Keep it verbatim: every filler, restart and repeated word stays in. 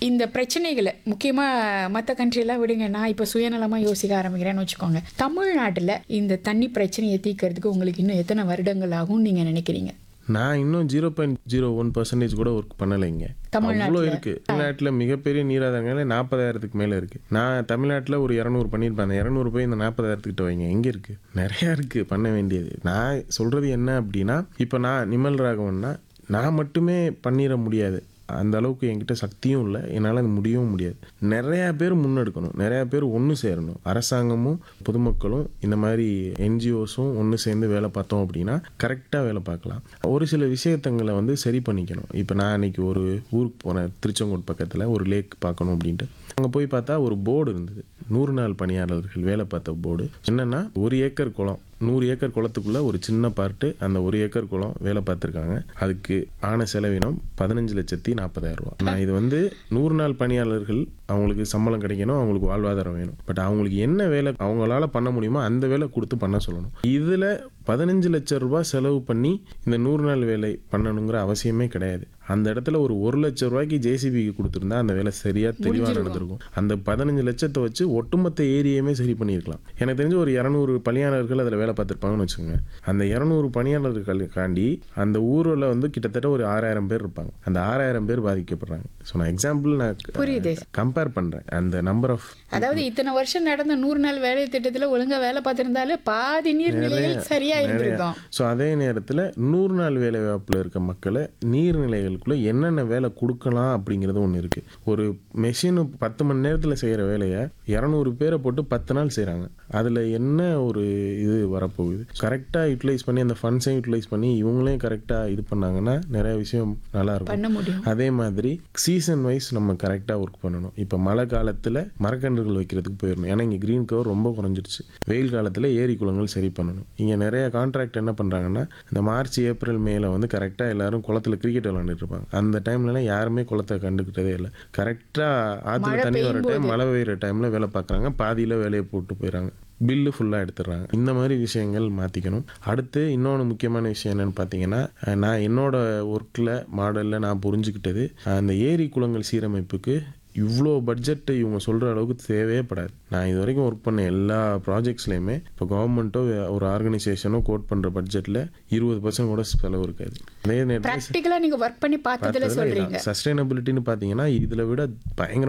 இந்த பிரச்சனைகளை முக்கியமாக மற்ற கண்ட்ரியெல்லாம் விடுங்க, நான் இப்போ சுயநலமாக யோசிக்க ஆரம்பிக்கிறேன்னு வச்சுக்கோங்க. தமிழ்நாட்டில் இந்த தண்ணி பிரச்சனையை தீர்க்கறதுக்கு உங்களுக்கு இன்னும் எத்தனை வருடங்கள் ஆகும்னு நீங்கள் நினைக்கிறீங்க? நான் இன்னும் zero point zero one percentage கூட ஒர்க் பண்ணலைங்க. அவ்வளோ இருக்கு. தமிழ்நாட்டில் மிகப்பெரிய நீராதாரங்களே நாற்பதாயிரத்துக்கு மேலே இருக்கு. நான் தமிழ்நாட்டில் ஒரு இரநூறு பண்ணியிருப்பேன். அந்த இரநூறு போய் இந்த நாற்பதாயிரத்துக்கிட்ட வைங்க. எங்கே இருக்கு? நிறையா இருக்கு பண்ண வேண்டியது. நான் சொல்றது என்ன அப்படின்னா, இப்போ நான் நிமல் ராகவன்னா நான் மட்டுமே பண்ணிட முடியாது. அந்த அளவுக்கு என்கிட்ட சக்தியும் இல்லை, என்னால் அது முடியவும் முடியாது. நிறையா பேர் முன்னெடுக்கணும், நிறையா பேர் ஒன்று சேரணும். அரசாங்கமும் பொதுமக்களும் இந்த மாதிரி என்ஜிஓஸும் ஒன்று சேர்ந்து வேலை பார்த்தோம் அப்படின்னா கரெக்டாக வேலை பார்க்கலாம். ஒரு சில விஷயத்தங்களை வந்து சரி பண்ணிக்கணும். இப்போ நான் அன்றைக்கி ஒரு ஊருக்கு போனேன், திருச்செங்கோடு பக்கத்தில் ஒரு லேக் பார்க்கணும் அப்படின்ட்டு. அங்கே போய் பார்த்தா ஒரு போர்டு இருந்தது, நூறு நாள் பணியாளர்கள் வேலை பார்த்த போர்டு. என்னென்னா, ஒரு ஏக்கர் குளம், நூறு ஏக்கர் குளத்துக்குள்ளே ஒரு சின்ன பார்ட்டு, அந்த ஒரு ஏக்கர் குளம் வேலை பார்த்துருக்காங்க. அதுக்கு ஆன செலவினம் பதினஞ்சு லட்சத்தி நாற்பதாயிரம் ரூபா. நான் இது வந்து நூறு நாள் பணியாளர்கள், அவங்களுக்கு சம்பளம் கிடைக்கணும், அவங்களுக்கு வாழ்வாதாரம் வேணும். பட் அவங்களுக்கு என்ன வேலை அவங்களால பண்ண முடியுமோ அந்த வேலை கொடுத்து பண்ண சொல்லணும். இதில் பதினஞ்சு லட்சம் ரூபாய் செலவு பண்ணி இந்த நூறு நாள் வேலை பண்ணணுங்கிற அவசியமே கிடையாது. அந்த இடத்துல ஒரு ஒரு லட்சம் ரூபாய்க்கு ஜேசிபிக்கு கொடுத்துருந்தா அந்த வேலை சரியாக தெளிவாக நடந்திருக்கும். அந்த பதினஞ்சு லட்சத்தை வச்சு ஒட்டுமொத்த ஏரியாவுமே சரி பண்ணியிருக்கலாம். எனக்கு தெரிஞ்ச ஒரு இரநூறு பணியாளர்கள் அதில் வேலை பார்த்துருப்பாங்கன்னு வச்சுக்கோங்க. அந்த இரநூறு பணியாளர்களுக்காண்டி அந்த ஊரில் வந்து கிட்டத்தட்ட ஒரு ஆறாயிரம் பேர் இருப்பாங்க. அந்த ஆறாயிரம் பேர் பாதிக்கப்படுறாங்க. ஸோ நான் எக்ஸாம்பிள் நான் புரியுது, கம்பேர் பண்ணுறேன் அந்த நம்பர் ஆஃப். அதாவது இத்தனை வருஷம் நடந்த நூறு நாள் வேலை திட்டத்தில் ஒழுங்காக வேலை பார்த்துருந்தாலே பாதி நீர்நிலைகள் சரியாக இருந்திருக்கும். ஸோ அதே நேரத்தில் நூறு நாள் வேலை வாய்ப்பில் இருக்க மக்களை நீர்நிலைகளுக்குள்ளே என்னென்ன வேலை கொடுக்கலாம் அப்படிங்கிறது ஒன்று இருக்குது. ஒரு மெஷினு பத்து மணி நேரத்தில் செய்கிற வேலையை இரநூறு பேரை போட்டு பத்து நாள் செய்கிறாங்க. அதில் என்ன ஒரு இது வரப்போகுது? கரெக்டாக யூட்டிலைஸ் பண்ணி அந்த ஃபண்ட்ஸையும் யூட்டிலைஸ் பண்ணி இவங்களையும் கரெக்டாக இது பண்ணாங்கன்னா நிறைய விஷயம் நல்லா இருக்கும். அதே மாதிரி சீசன் வைஸ் நம்ம கரெக்டாக ஒர்க் பண்ணணும். இப்போ மழை காலத்தில் மரக்கன்றுகள் வைக்கிறதுக்கு போயிடணும், ஏன்னா இங்கே க்ரீன் கவர் ரொம்ப குறைஞ்சிடுச்சு. வெயில் காலத்தில் ஏரி குளங்கள் சரி பண்ணணும். இங்கே நிறைய கான்ட்ராக்ட் என்ன பண்ணுறாங்கன்னா, இந்த மார்ச் ஏப்ரல் மேல வந்து கரெக்டாக எல்லாரும் குளத்தில் கிரிக்கெட் விளாண்டுட்டு இருப்பாங்க. அந்த டைம்லலாம் யாருமே குளத்தை கண்டுக்கிட்டதே இல்லை. கரெக்டாக ஆற்றுல தண்ணி வர டைம், மழை பெய்கிற டைமில் வேலை பார்க்குறாங்க, பாதியில் வேலையை போட்டு போயிடறாங்க, பில்லு ஃபுல்லாக எடுத்துடுறாங்க. இந்த மாதிரி விஷயங்கள் மாற்றிக்கணும். அடுத்து இன்னொன்று முக்கியமான விஷயம் என்னென்னு பார்த்தீங்கன்னா, நான் என்னோட ஒர்க்கில் மாடலில் நான் புரிஞ்சுக்கிட்டது, அந்த ஏரி குளங்கள் சீரமைப்புக்கு இவ்வளோ பட்ஜெட்டு இவங்க சொல்கிற அளவுக்கு தேவையே படாது. நான் இது வரைக்கும் ஒர்க் பண்ண எல்லா ப்ராஜெக்ட்ஸ்லையுமே இப்போ கவர்மெண்ட்டோ ஒரு ஆர்கனைசேஷனோ கோட் பண்ணுற பட்ஜெட்டில் இருபது பர்சன்ட் கூட செலவு இருக்காது. அதே நேரத்தில் நீங்கள் ஒர்க் பண்ணி பார்த்ததில் சொல்கிறீங்க சஸ்டைனபிலிட்டின்னு பார்த்தீங்கன்னா இதில் விட பயங்கர